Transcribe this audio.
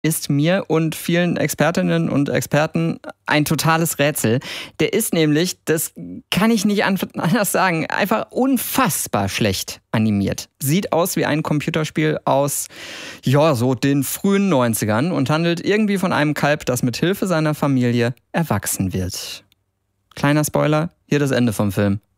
ist mir und vielen Expertinnen und Experten ein totales Rätsel. Der ist nämlich, das kann ich nicht anders sagen, einfach unfassbar schlecht animiert. Sieht aus wie ein Computerspiel aus, ja, so den frühen 90ern und handelt irgendwie von einem Kalb, das mit Hilfe seiner Familie erwachsen wird. Kleiner Spoiler, hier das Ende vom Film.